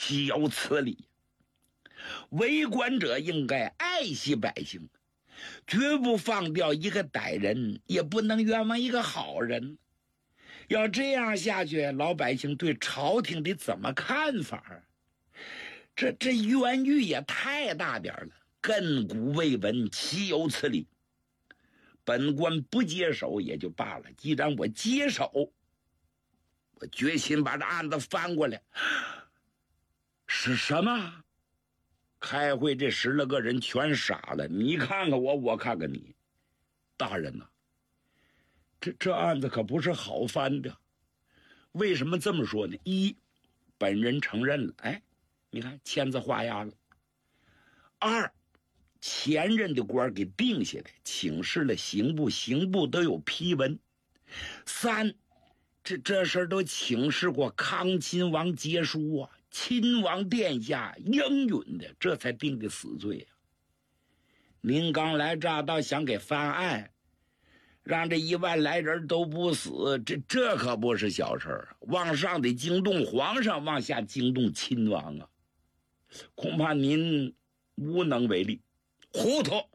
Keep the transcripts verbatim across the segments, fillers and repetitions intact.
岂有此理！为官者应该爱惜百姓，绝不放掉一个歹人，也不能冤枉一个好人。要这样下去，老百姓对朝廷的怎么看法？这这冤狱也太大点了，亘古未闻，岂有此理！本官不接手也就罢了，既然我接手，我决心把这案子翻过来。是什么？开会这十来个人全傻了，你看看我，我看看你。大人呐、啊，这这案子可不是好翻的。为什么这么说呢？一，本人承认了，哎，你看签字画押了。二，前任的官给定下来，请示了刑部，刑部都有批文。三，这这事儿都请示过康亲王节书啊，亲王殿下应允的，这才定的死罪啊。您刚来乍到，想给翻案，让这一万来人都不死，这这可不是小事儿，往上得惊动皇上，往下惊动亲王啊，恐怕您无能为力。糊涂，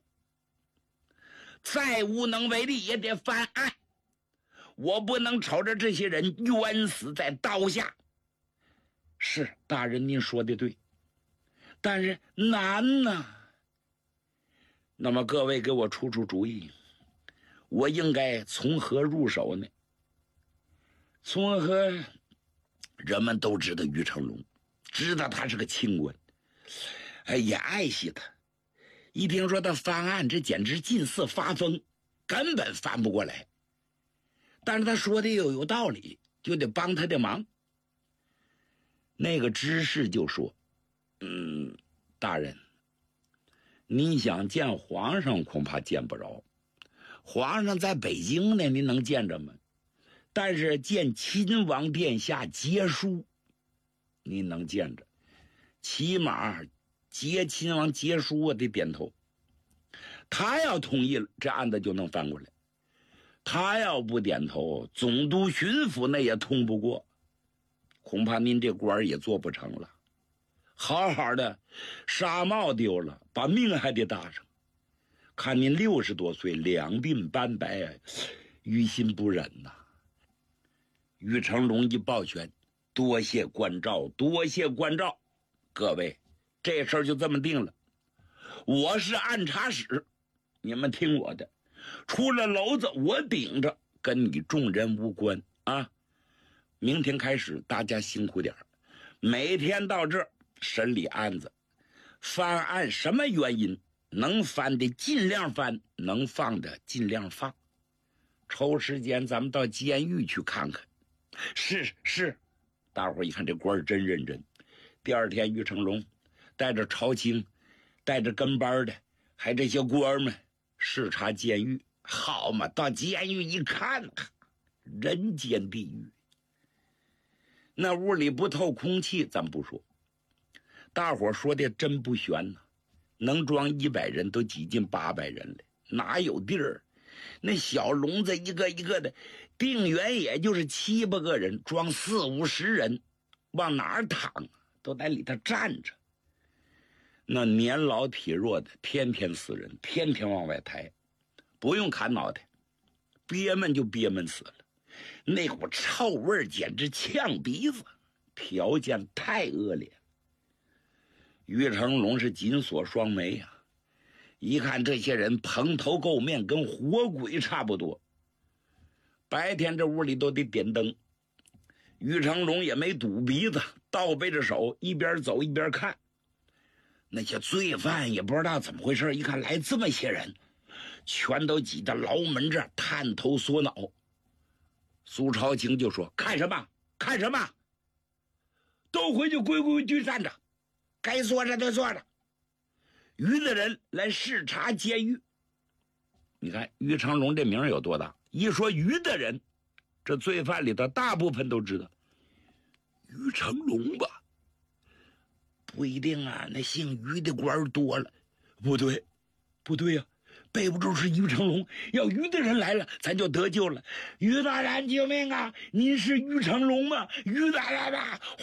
再无能为力也得翻案，我不能瞅着这些人冤死在刀下。是，大人您说的对，但是难呐。那么各位给我出出主意，我应该从何入手呢？从何？人们都知道于成龙，知道他是个清官，哎，也爱惜他。一听说他翻案，这简直近似发疯，根本翻不过来。但是他说的又有道理，就得帮他的忙。那个知事就说：嗯，大人，你想见皇上恐怕见不着，皇上在北京呢，您能见着吗？但是见亲王殿下节书，您能见着，起码接亲王节书我得点头。他要同意了，这案子就能翻过来。他要不点头，总督巡抚那也通不过，恐怕您这官也做不成了。好好的纱帽丢了，把命还得搭上。看您六十多岁，两鬓斑白，于心不忍呐、啊。于成龙一抱拳：多谢关照，多谢关照。各位，这事儿就这么定了。我是按察使，你们听我的，出了篓子我顶着，跟你众人无关啊。明天开始大家辛苦点，每天到这儿审理案子，翻案什么原因，能翻的尽量翻，能放的尽量放。抽时间咱们到监狱去看看。是是，大伙儿一看这官真认真。第二天于成龙带着朝廷，带着跟班的，还这些官们视察监狱。好嘛，到监狱一看，人间地狱。那屋里不透空气咱不说，大伙说的真不悬呐、啊，能装一百人都挤进八百人来，哪有地儿？那小笼子一个一个的，定员也就是七八个人，装四五十人，往哪儿躺都在里头站着。那年老体弱的天天死人，天天往外抬，不用砍脑袋，憋闷就憋闷死了。那股臭味简直呛鼻子，条件太恶劣。于成龙是紧锁双眉呀、啊，一看这些人蓬头垢面，跟活鬼差不多。白天这屋里都得点灯，于成龙也没堵鼻子，倒背着手一边走一边看。那些罪犯也不知道怎么回事，一看来这么些人，全都挤到牢门这儿探头缩脑。苏朝廷就说：看什么看什么，都回去规规矩矩站着，该坐着就坐着。于的人来视察监狱。你看于成龙这名有多大，一说于的人，这罪犯里头大部分都知道于成龙吧？不一定啊，那姓于的官多了。不对不对呀、啊，背不住是于成龙，要于的人来了咱就得救了。于大人救命啊，您是于成龙吗？于大人啊，